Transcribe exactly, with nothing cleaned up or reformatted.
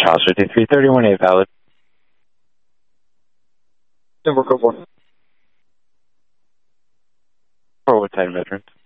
House fifty-three thirty-one A valid. Denver, go for it. For what time, veterans?